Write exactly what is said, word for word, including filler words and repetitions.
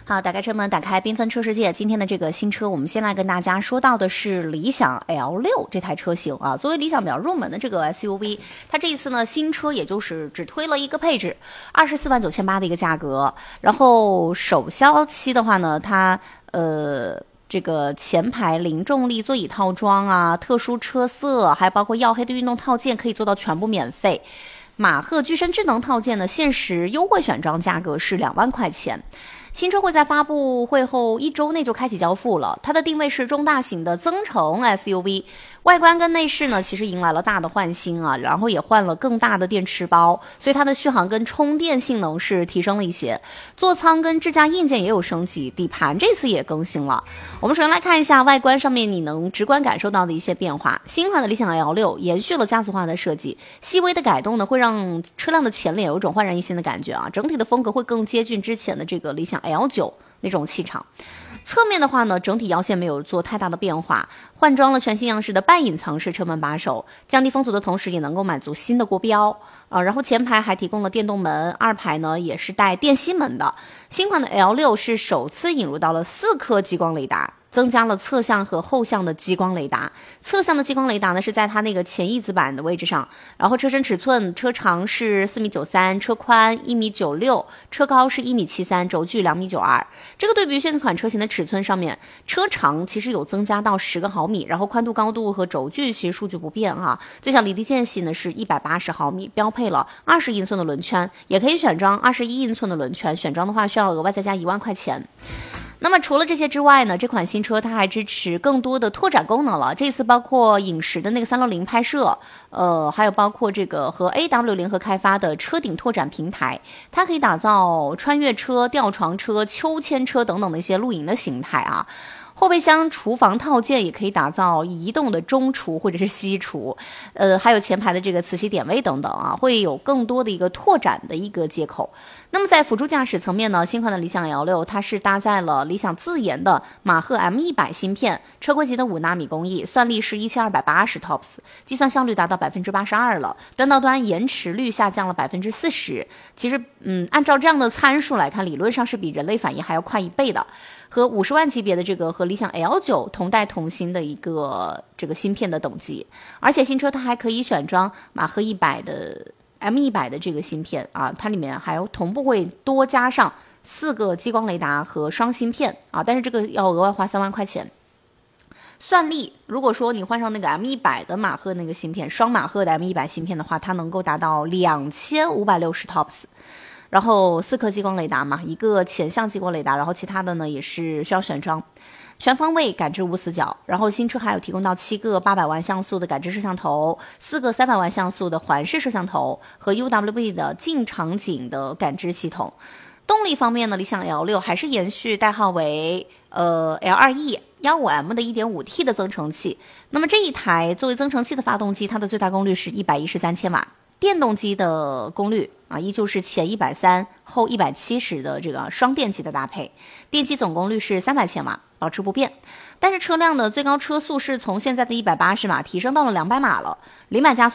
好，打开车门，打开缤纷车世界。今天的这个新车，我们先来跟大家说到的是理想 L 六 这台车型啊。作为理想比较入门的这个 S U V， 它这一次呢新车也就是只推了一个配置，二十四万九千八的一个价格。然后首销期的话呢，它呃。这个前排零重力座椅套装啊，特殊车色，还包括曜黑的运动套件，可以做到全部免费。马赫具身智能套件呢，限时优惠选装价格是两万块钱。新车会在发布会后一周内就开启交付了。它的定位是中大型的增程 S U V， 外观跟内饰呢其实迎来了大的换新啊，然后也换了更大的电池包，所以它的续航跟充电性能是提升了一些。座舱跟支架硬件也有升级，底盘这次也更新了。我们首先来看一下外观上面你能直观感受到的一些变化。新款的理想 L 六 延续了家族化的设计，细微的改动呢会让车辆的前脸有一种焕然一新的感觉啊，整体的风格会更接近之前的这个理想 L 九 那种气场。侧面的话呢，整体腰线没有做太大的变化，换装了全新样式的半隐藏式车门把手，降低风阻的同时也能够满足新的国标啊。然后前排还提供了电动门，二排呢也是带电吸门的。新款的 L 六 是首次引入到了四颗激光雷达，增加了侧向和后向的激光雷达。侧向的激光雷达呢是在它那个前翼子板的位置上，然后车身尺寸，车长是四米九三，车宽一米九六，车高是一米七三，轴距两米九二。这个对比现款车型的尺寸上面，车长其实有增加到十个毫米，然后宽度、高度和轴距其实数据不变啊。最小离地间隙呢是一百八十毫米，标配了二十英寸的轮圈，也可以选装二十一英寸的轮圈，选装的话需要额外再加一万块钱。那么除了这些之外呢，这款新车它还支持更多的拓展功能了。这次包括影视的那个三六零拍摄，呃，还有包括这个和 A W 联合开发的车顶拓展平台，它可以打造穿越车、吊床车、秋千车等等的一些露营的形态啊。后备箱、厨房套件也可以打造移动的中厨或者是西厨，呃，还有前排的这个磁吸点位等等啊，会有更多的一个拓展的一个接口。那么在辅助驾驶层面呢，新款的理想 L 六 它是搭载了理想自研的马赫 M 一百 芯片，车规级的五纳米工艺，算力是一千二百八十 T O P S， 计算效率达到 百分之八十二 了，端到端延迟率下降了 百分之四十。其实嗯，按照这样的参数来看，理论上是比人类反应还要快一倍的。和五十万级别的这个和理想 L 九 同代同新的一个这个芯片的等级，而且新车它还可以选装马赫一百的 M 一百 的这个芯片啊，它里面还有同步会多加上四个激光雷达和双芯片啊，但是这个要额外花三万块钱。算力，如果说你换上那个 M 一百 的马赫那个芯片，双马赫的 M 一百 芯片的话，它能够达到两千五百六十 T O P S。然后四颗激光雷达嘛，一个前向激光雷达，然后其他的呢也是需要选装，全方位感知无死角。然后新车还有提供到七个八百万像素的感知摄像头，四个三百万像素的环视摄像头和 U W B 的近场景的感知系统。动力方面呢，理想 L 六 还是延续代号为呃 L 二 E 一五 M 的 一点五 T 的增程器。那么这一台作为增程器的发动机，它的最大功率是一百一十三千瓦。电动机的功率啊，依旧是前一百三后一百七十的这个双电机的搭配，电机总功率是三百千瓦，保持不变。但是车辆的最高车速是从现在的一百八十码提升到了两百码了，零百加速